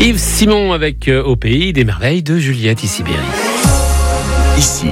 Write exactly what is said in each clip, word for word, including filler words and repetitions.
Yves Simon avec euh, Au pays des merveilles de Juliette Ici-Berry. Ici,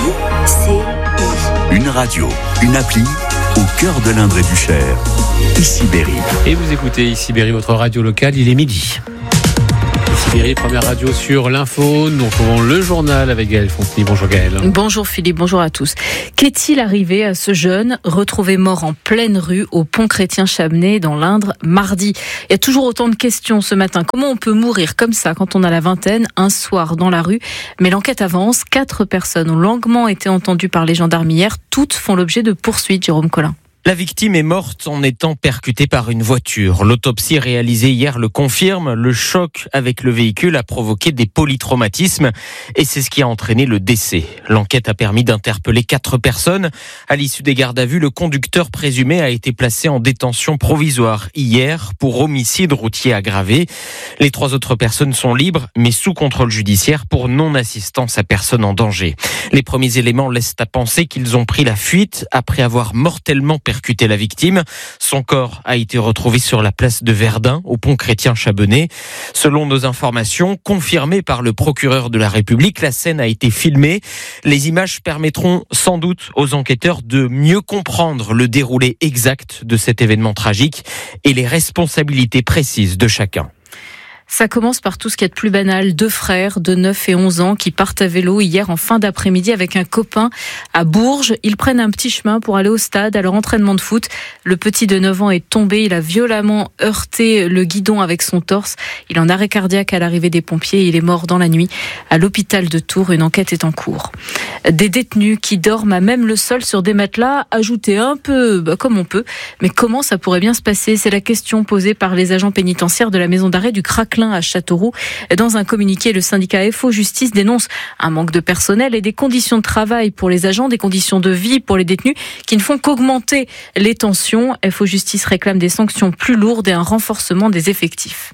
une radio, une appli au cœur de l'Indre et du Cher. Ici-Berry. Et vous écoutez Ici-Berry, votre radio locale, il est midi. Ici-Berry, première radio sur l'info. Nous retrouvons le journal avec Gaëlle Fontenay. Bonjour Gaëlle. Bonjour Philippe, bonjour à tous. Qu'est-il arrivé à ce jeune retrouvé mort en pleine rue au pont Chrétien-Chabenay dans l'Indre mardi? Il y a toujours autant de questions ce matin. Comment on peut mourir comme ça quand on a la vingtaine, un soir dans la rue? Mais l'enquête avance. Quatre personnes ont longuement été entendues par les gendarmes hier. Toutes font l'objet de poursuites, Jérôme Collin. La victime est morte en étant percutée par une voiture. L'autopsie réalisée hier le confirme. Le choc avec le véhicule a provoqué des polytraumatismes et c'est ce qui a entraîné le décès. L'enquête a permis d'interpeller quatre personnes. À l'issue des gardes à vue, le conducteur présumé a été placé en détention provisoire hier pour homicide routier aggravé. Les trois autres personnes sont libres mais sous contrôle judiciaire pour non-assistance à personne en danger. Les premiers éléments laissent à penser qu'ils ont pris la fuite après avoir mortellement percuté la victime. Son corps a été retrouvé sur la place de Verdun, au pont Chrétien-Chabenay. Selon nos informations, confirmées par le procureur de la République, la scène a été filmée. Les images permettront sans doute aux enquêteurs de mieux comprendre le déroulé exact de cet événement tragique et les responsabilités précises de chacun. Ça commence par tout ce qu'il y a de plus banal. Deux frères de neuf et onze ans qui partent à vélo hier en fin d'après-midi avec un copain à Bourges. Ils prennent un petit chemin pour aller au stade à leur entraînement de foot. Le petit de neuf ans est tombé. Il a violemment heurté le guidon avec son torse. Il est en arrêt cardiaque à l'arrivée des pompiers. Il est mort dans la nuit à l'hôpital de Tours. Une enquête est en cours. Des détenus qui dorment à même le sol sur des matelas, ajoutés un peu bah, comme on peut. Mais comment ça pourrait bien se passer? C'est la question posée par les agents pénitentiaires de la maison d'arrêt du Craquelin à Châteauroux. Dans un communiqué, le syndicat F O Justice dénonce un manque de personnel et des conditions de travail pour les agents, des conditions de vie pour les détenus qui ne font qu'augmenter les tensions. F O Justice réclame des sanctions plus lourdes et un renforcement des effectifs.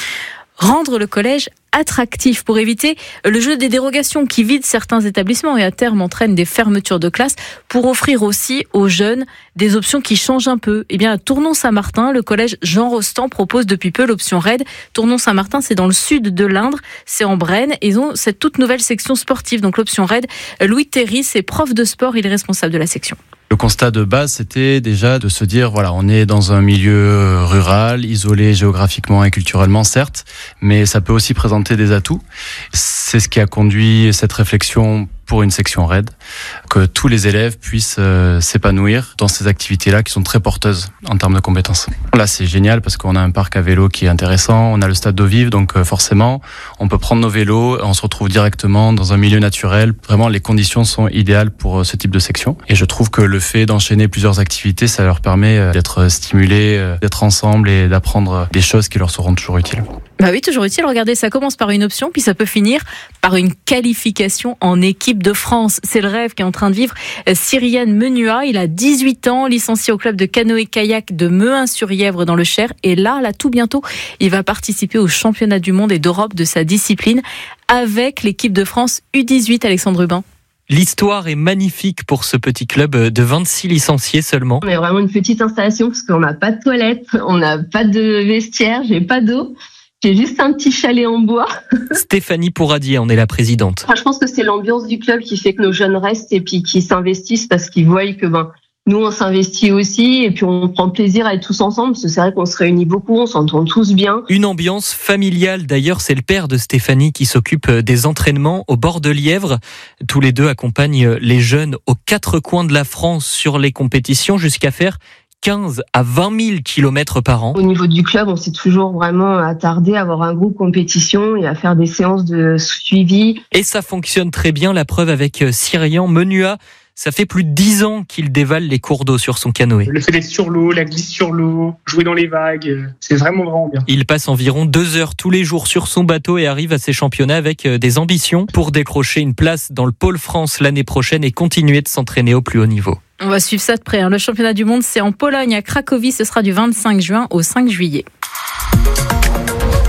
Rendre le collège attractif pour éviter le jeu des dérogations qui vide certains établissements et à terme entraîne des fermetures de classes, pour offrir aussi aux jeunes des options qui changent un peu. Eh bien, à Tournon-Saint-Martin, le collège Jean Rostand propose depuis peu l'option R A I D. Tournon-Saint-Martin, c'est dans le sud de l'Indre, c'est en Brenne, et ils ont cette toute nouvelle section sportive. Donc l'option R A I D, Louis Théry, c'est prof de sport, il est responsable de la section. Le constat de base, c'était déjà de se dire, voilà, on est dans un milieu rural, isolé géographiquement et culturellement, certes, mais ça peut aussi présenter des atouts. C'est ce qui a conduit cette réflexion pour une section R A I D, que tous les élèves puissent euh, s'épanouir dans ces activités-là qui sont très porteuses en termes de compétences. Là, c'est génial parce qu'on a un parc à vélo qui est intéressant, on a le stade d'eau vive, donc euh, forcément, on peut prendre nos vélos, on se retrouve directement dans un milieu naturel. Vraiment, les conditions sont idéales pour euh, ce type de section. Et je trouve que le fait d'enchaîner plusieurs activités, ça leur permet euh, d'être stimulés, euh, d'être ensemble et d'apprendre des choses qui leur seront toujours utiles. Bah oui, toujours utile. Regardez, ça commence par une option, puis ça peut finir par une qualification en équipe de France. C'est le rêve qu'est en train de vivre Cyrian Menua. Il a dix-huit ans, licencié au club de canoë-kayak de Mehun-sur-Yèvre dans le Cher. Et là, là, tout bientôt, il va participer au championnat du monde et d'Europe de sa discipline avec l'équipe de France U dix-huit, Alexandre Rubin. L'histoire est magnifique pour ce petit club de vingt-six licenciés seulement. On est vraiment une petite installation parce qu'on n'a pas de toilette, on n'a pas de vestiaire, j'ai pas d'eau. J'ai juste un petit chalet en bois. Stéphanie Pourradier en est la présidente. Enfin, je pense que c'est l'ambiance du club qui fait que nos jeunes restent et puis qui s'investissent parce qu'ils voient que ben nous on s'investit aussi et puis on prend plaisir à être tous ensemble parce que c'est vrai qu'on se réunit beaucoup, on s'entend tous bien. Une ambiance familiale d'ailleurs, c'est le père de Stéphanie qui s'occupe des entraînements au bord de Lièvre. Tous les deux accompagnent les jeunes aux quatre coins de la France sur les compétitions jusqu'à faire quinze à vingt mille kilomètres par an. Au niveau du club, on s'est toujours vraiment attardé à avoir un groupe compétition et à faire des séances de suivi. Et ça fonctionne très bien, la preuve avec Cyrian Menua. Ça fait plus de dix ans qu'il dévale les cours d'eau sur son canoë. Le fait d'être sur l'eau, la glisse sur l'eau, jouer dans les vagues, c'est vraiment vraiment bien. Il passe environ deux heures tous les jours sur son bateau et arrive à ses championnats avec des ambitions pour décrocher une place dans le Pôle France l'année prochaine et continuer de s'entraîner au plus haut niveau. On va suivre ça de près. Le championnat du monde, c'est en Pologne, à Cracovie. Ce sera du vingt-cinq juin au cinq juillet.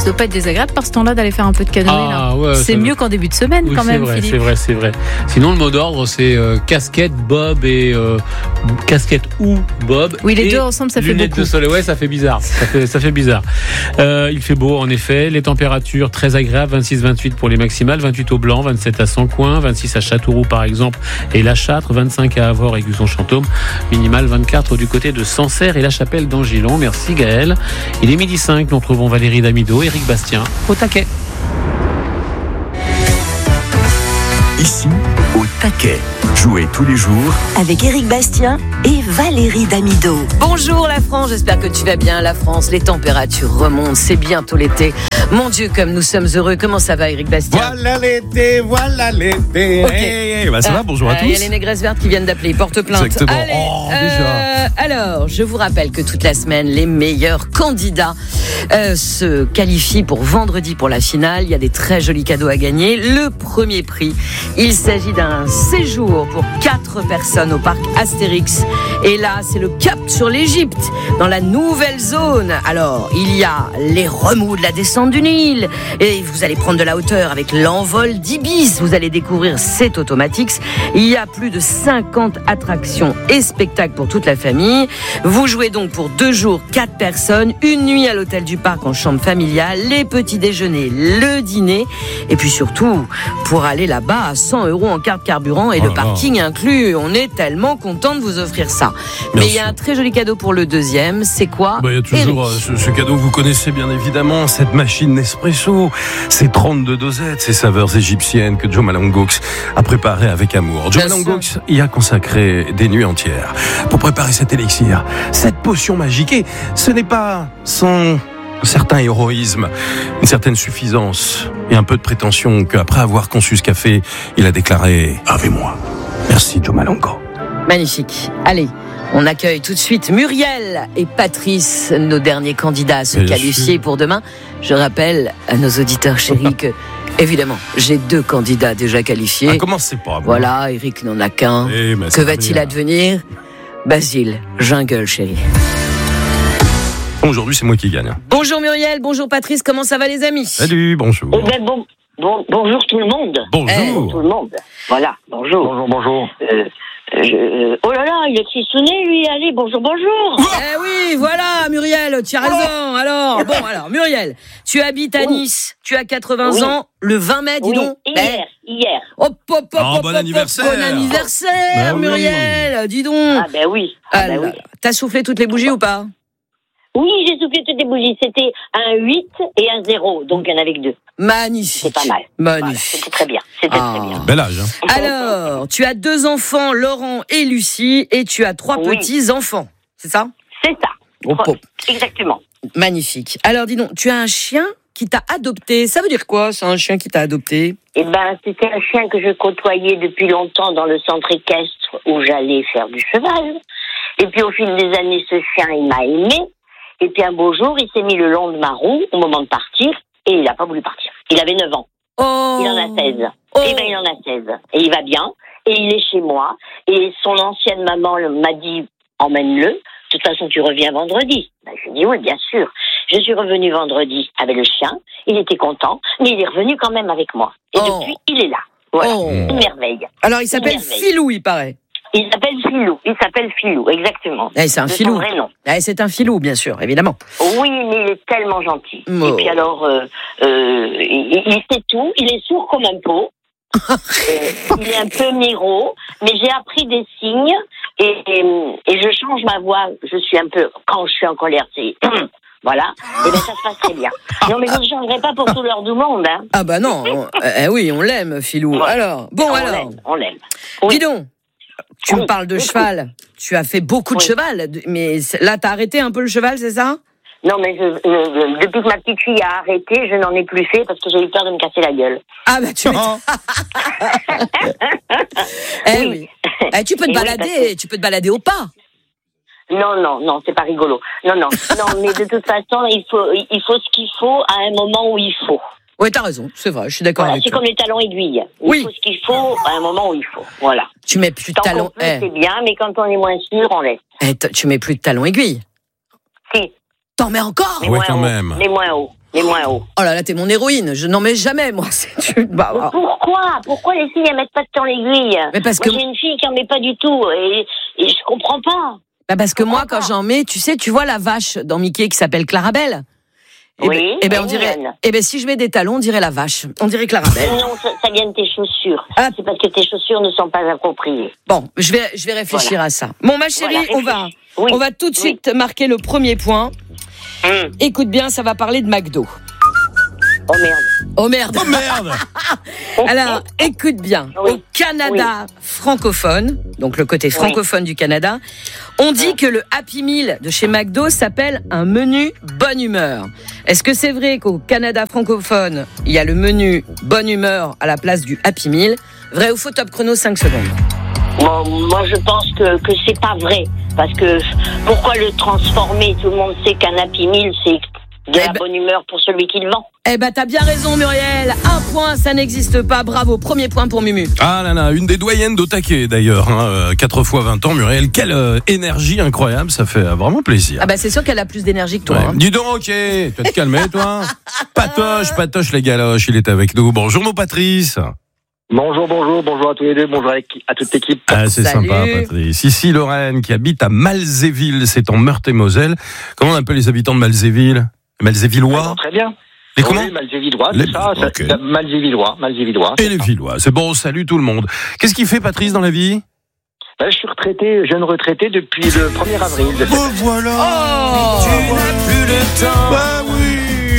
doit pas être désagréable par ce temps-là d'aller faire un peu de canoë. Ah, là. ouais, c'est ça mieux va. qu'en début de semaine Oui, quand c'est même, vrai, Philippe. c'est vrai, c'est vrai. Sinon, le mot d'ordre, c'est euh, casquette, bob et euh, casquette ou bob. Oui, les et deux ensemble, ça fait lunettes beaucoup. de soleil, ouais, ça fait bizarre. Ça fait, ça fait bizarre. Euh, il fait beau, en effet. Les températures très agréables, vingt-six vingt-huit pour les maximales, vingt-huit au Blanc, vingt-sept à Sancoin, vingt-six à Châteauroux par exemple et La Châtre, vingt-cinq à Avord et Gusson-Chantôme, minimal vingt-quatre du côté de Sancerre et La Chapelle d'Angilon. Merci Gaël. Il est midi cinq, nous retrouvons Valérie Damido, Éric Bastien au taquet. Ici, au taquet. Jouez tous les jours avec Éric Bastien et Valérie Damido. Bonjour la France, j'espère que tu vas bien la France. Les températures remontent, c'est bientôt l'été. Mon Dieu, comme nous sommes heureux. Comment ça va Éric Bastien? Voilà l'été, voilà l'été. Ok. Hey, hey, bah ça Ah, va, bonjour à ah, tous. Il y a les négresses vertes qui viennent d'appeler, ils portent plainte. Exactement. Allez, Oh, euh, alors, je vous rappelle que toute la semaine, les meilleurs candidats euh, se qualifient pour vendredi pour la finale. Il y a des très jolis cadeaux à gagner. Le premier prix, il s'agit d'un séjour pour quatre personnes au parc Astérix. Et là, c'est le cap sur l'Égypte, dans la nouvelle zone. Alors, il y a les remous de la descente du Nil. Et vous allez prendre de la hauteur avec l'envol d'Ibis. Vous allez découvrir cet Automatics. Il y a plus de cinquante attractions et spectacles pour toute la famille. Vous jouez donc pour deux jours, quatre personnes, une nuit à l'hôtel du parc en chambre familiale, les petits déjeuners, le dîner. Et puis surtout, pour aller là-bas à cent euros en carte carburant et Oh le là parking inclus. On est tellement content de vous offrir ça. Bien Mais il y a sûr. un très joli cadeau pour le deuxième. C'est quoi? Bah, il y a toujours euh, ce, ce cadeau, vous connaissez bien évidemment, cette machine Nespresso, ces trente-deux dosettes, ces saveurs égyptiennes que Joe Malangox a préparées avec amour. Joe Bien sûr. Malangox y a consacré des nuits entières pour préparer cet élixir, cette potion magique. Et ce n'est pas sans un certain héroïsme, une certaine suffisance et un peu de prétention qu'après avoir conçu ce café, il a déclaré « Avec moi ». Merci Joe Malango. Magnifique. Allez, on accueille tout de suite Muriel et Patrice, nos derniers candidats à se Bien qualifier sûr. pour demain. Je rappelle à nos auditeurs chéris que, évidemment, j'ai deux candidats déjà qualifiés. Ah, comment c'est pas Voilà, Eric n'en a qu'un. Eh, mais Que ça va-t-il bien. advenir? Basile, jungle chérie. Aujourd'hui, c'est moi qui gagne. Bonjour Muriel, bonjour Patrice, comment ça va les amis? Salut, bonjour. Eh ben bon, bon, bonjour tout le monde. Bonjour. Tout le monde. Voilà, bonjour. Bonjour, bonjour. Euh, je- euh, oh là là, il est cristouné, lui. Allez, bonjour, bonjour. Eh oui, voilà Muriel, tu as raison. Alors, bon, alors Muriel, tu habites à Oui. Nice, tu as quatre-vingts Oui. ans, le vingt mai, dis Oui, donc. hier, hier. Hop, hop, hop, Oh, hop, bon hop, anniversaire. Bon anniversaire, Bah oui. Muriel, dis donc. Ah ben oui. Ah, Ah ben là oui. là. T'as soufflé toutes les bougies ou pas? Oui, j'ai soufflé toutes les bougies. C'était un huit et un zéro, donc il y en avait que deux. Magnifique. C'est pas mal. Voilà, Magnifique. c'était très bien. C'était Ah. très bien. Bel âge, hein. Alors, tu as deux enfants, Laurent et Lucie, et tu as trois Oui. petits-enfants. C'est ça? C'est ça. Hop, hop. Exactement. Magnifique. Alors, dis donc, tu as un chien qui t'a adopté. Ça veut dire quoi, c'est un chien qui t'a adopté? Eh ben, c'était un chien que je côtoyais depuis longtemps dans le centre équestre où j'allais faire du cheval. Et puis, au fil des années, ce chien, il m'a aimé. Et puis, un beau jour, il s'est mis le long de ma roue au moment de partir et il n'a pas voulu partir. Il avait neuf ans. Oh. Il en a seize. Oh. Eh ben, il en a seize. Et il va bien. Et il est chez moi. Et son ancienne maman m'a dit, emmène-le. De toute façon, tu reviens vendredi. Ben, je lui ai dit, oui, bien sûr. Je suis revenue vendredi avec le chien. Il était content. Mais il est revenu quand même avec moi. Et Oh. depuis, il est là. Voilà. Oh. Une merveille. Alors, il s'appelle Merveille. Filou, il paraît. Il s'appelle Filou. Il s'appelle Filou, exactement. Eh, c'est un De filou. son vrai nom. Eh, c'est un filou, bien sûr, évidemment. Oui, mais il est tellement gentil. Oh. Et puis alors, euh, euh, il, il sait tout. Il est sourd comme un pot. Euh, il est un peu miro, mais j'ai appris des signes et, et, et je change ma voix. Je suis un peu, quand je suis en colère, c'est voilà. Et bien ça se passe très bien. Non, mais je ne changerai pas pour tout l'heure du monde. Hein. Ah bah non, on- eh oui, on l'aime, Filou. Ouais. Alors, bon on alors, l'aime, on l'aime. dis Oui. donc, tu Oui, me parles de oui. cheval. Tu as fait beaucoup de Oui. cheval, mais c'est- là, t'as arrêté un peu le cheval, c'est ça? Non, mais je, je- depuis que ma petite fille a arrêté, je n'en ai plus fait parce que j'ai eu peur de me casser la gueule. Ah bah tu m'étonnes. Eh oui. Oui. Eh, tu peux te Et oui, balader, parce que- tu peux te balader au pas. Non, non, non, c'est pas rigolo. Non, non, non, mais de toute façon, il faut, il faut ce qu'il faut à un moment où il faut. Oui, t'as raison, c'est vrai, je suis d'accord Voilà, avec c'est toi. comme les talons aiguilles. Il Oui. faut ce qu'il faut à un moment où il faut. Voilà. Tu mets plus de Tant qu'on talons. peut, Eh, c'est bien, mais quand on est moins sûr, on laisse. eh, t- tu mets plus de talons aiguilles. Si, T'en mets encore? mais Ouais, moins quand haut. même. Mais moins haut. les moins hauts. Oh là là, t'es mon héroïne. Je n'en mets jamais, moi. C'est une... bah, oh. Pourquoi Pourquoi les filles, elles mettent pas de temps l'aiguille? Mais parce moi, que... j'ai une fille qui en met pas du tout, et, et je comprends pas. Bah parce que moi, quand j'en mets, tu sais, tu vois la vache dans Mickey qui s'appelle Clarabelle. Et oui. Ben, et ben on dirait. Et ben si je mets des talons, on dirait la vache. On dirait Clarabelle. Non, ça, ça vient de tes chaussures. Ah. C'est parce que tes chaussures ne sont pas appropriées. Bon, je vais, je vais réfléchir voilà. à ça. Bon, ma chérie, voilà, on va, oui. on va tout de suite oui. marquer le premier point. Mmh. Écoute bien, ça va parler de McDo. Oh merde. Oh merde. Oh merde. Alors, écoute bien. Oui. Au Canada oui. francophone, donc le côté francophone oui. du Canada, on dit oui. que le Happy Meal de chez McDo s'appelle un menu bonne humeur. Est-ce que c'est vrai qu'au Canada francophone, il y a le menu bonne humeur à la place du Happy Meal? Vrai ou faux? Top chrono, cinq secondes. Bon, moi, je pense que, que c'est pas vrai. Parce que pourquoi le transformer? Tout le monde sait qu'un Happy Meal, c'est de eh la ben, bonne humeur pour celui qui le vend. Eh ben, t'as bien raison, Muriel. Un point, ça n'existe pas. Bravo. Premier point pour Mumu. Ah là là, une des doyennes d'Otake d'ailleurs. Hein. quatre fois vingt ans, Muriel. Quelle euh, énergie incroyable. Ça fait euh, vraiment plaisir. Ah bah, c'est sûr qu'elle a plus d'énergie que toi. Ouais. Hein. Dis donc, ok. Tu vas te calmer, toi. Patoche, patoche les galoches. Il est avec nous. Bonjour, mon Patrice. Bonjour, bonjour, bonjour à tous les deux, bonjour à toute l'équipe. Ah, c'est Salut. Sympa, Patrice. Ici, Lorraine, qui habite à Malzéville, c'est en Meurthe-et-Moselle. Comment on appelle les habitants de Malzéville? Malzévillois? Très bien. Les comment? Oui, Malzévillois, les... c'est ça, okay. ça Malzévillois, Malzévillois. Et les Villois, c'est bon, salut tout le monde. Qu'est-ce qu'il fait, Patrice, dans la vie? Ben, je suis retraité, jeune retraité depuis le premier avril. De oh, voilà. Oh, tu n'as plus le temps. Bah oui.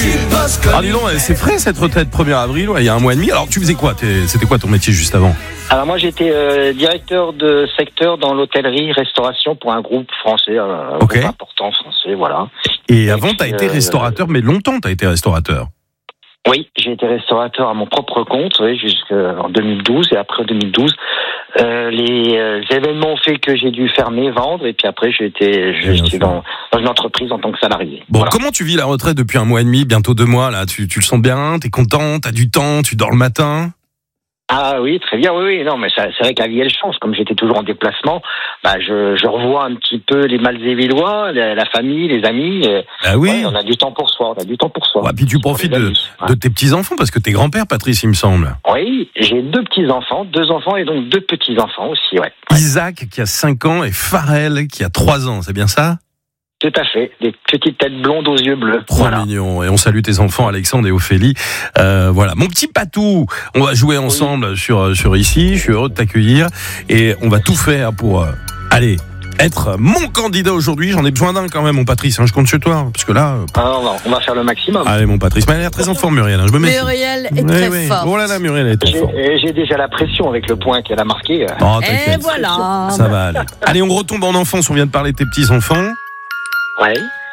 Ah, dis donc, c'est frais cette retraite premier avril, ouais, il y a un mois et demi. Alors, tu faisais quoi? C'était quoi ton métier juste avant? Alors, moi, j'étais euh, directeur de secteur dans l'hôtellerie-restauration pour un groupe français, euh, un okay. groupe important français, voilà. Et, et avant, tu as été restaurateur, euh, mais longtemps, tu as été restaurateur. Oui, j'ai été restaurateur à mon propre compte, oui, jusqu'en deux mille douze. Et après deux mille douze, euh, les euh, événements ont fait que j'ai dû fermer, vendre. Et puis après, j'ai été, j'étais dans, dans une entreprise en tant que salarié. Bon, voilà. Comment tu vis la retraite depuis un mois et demi, bientôt deux mois là? Tu, tu le sens bien? T'es content? T'as du temps? Tu dors le matin? Ah oui, très bien, oui, oui. Non, mais ça, c'est vrai que la vie, elle change. Comme j'étais toujours en déplacement, bah, je, je revois un petit peu les Malzévillois, la, la famille, les amis. Ah oui. Ouais, on a du temps pour soi, on a du temps pour soi. Ouais, puis tu profites de, de tes petits-enfants, parce que t'es grand-père, Patrice, il me semble. Oui, j'ai deux petits-enfants, deux enfants et donc deux petits-enfants aussi, ouais. Isaac, qui a cinq ans, et Pharrell, qui a trois ans, c'est bien ça? Tout à fait, des petites têtes blondes aux yeux bleus. Trop voilà. Mignon. Et on salue tes enfants, Alexandre et Ophélie. Euh, voilà, mon petit Patou, on va jouer ensemble oui. sur sur ici. Je suis heureux de t'accueillir et on va tout faire pour euh, aller être mon candidat aujourd'hui. J'en ai besoin d'un quand même, mon Patrice. Hein, je compte sur toi, parce que là. Euh... Ah, on, va, on va faire le maximum. Allez, mon Patrice, mais elle a l'air très en forme, Muriel. Hein, je me mets. Muriel est oui, très oui. forte. Oh là là, Muriel est très forte. J'ai déjà la pression avec le point qu'elle a marqué. Oh, et voilà. Ça va aller. Allez, on retombe en enfance. On vient de parler de tes petits enfants. Ouais.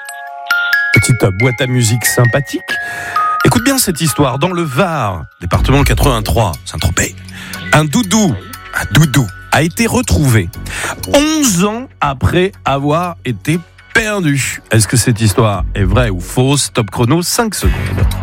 Petite boîte à musique sympathique. Écoute bien cette histoire. Dans le Var, département quatre-vingt-trois, Saint-Tropez, un doudou, un doudou a été retrouvé onze ans après avoir été perdu. Est-ce que cette histoire est vraie ou fausse? Top chrono, cinq secondes.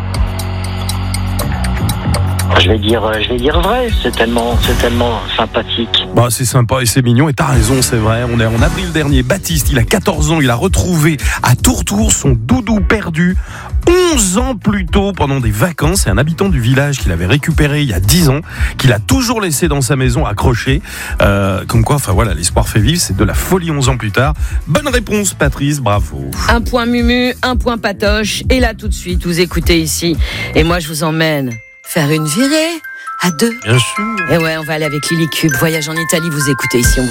Je vais dire, je vais dire vrai. C'est tellement, c'est tellement sympathique. Bah, c'est sympa et c'est mignon. Et t'as raison, c'est vrai. On est en avril dernier. Baptiste, il a quatorze ans. Il a retrouvé à Tourtour son doudou perdu onze ans plus tôt pendant des vacances. C'est un habitant du village qu'il avait récupéré il y a dix ans, qu'il a toujours laissé dans sa maison accroché. Euh, comme quoi, enfin voilà, l'espoir fait vivre. C'est de la folie onze ans plus tard. Bonne réponse, Patrice. Bravo. Un point Mumu, un point Patoche. Et là, tout de suite, vous écoutez ici. Et moi, je vous emmène faire une virée à deux. Bien sûr. Et ouais, on va aller avec Lily Cube. Voyage en Italie, vous écoutez ici. On vous